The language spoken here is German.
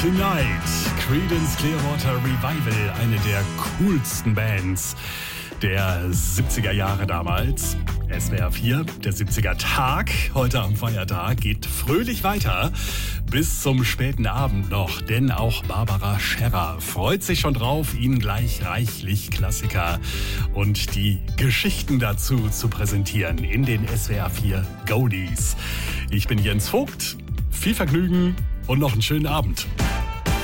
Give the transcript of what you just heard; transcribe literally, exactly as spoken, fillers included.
Tonight, Creedence Clearwater Revival, eine der coolsten Bands der siebziger Jahre damals. S W R vier, der siebziger Tag, heute am Feiertag, geht fröhlich weiter bis zum späten Abend noch, denn auch Barbara Scherrer freut sich schon drauf, Ihnen gleich reichlich Klassiker und die Geschichten dazu zu präsentieren in den S W R vier Goldies. Ich bin Jens Vogt, viel Vergnügen und noch einen schönen Abend.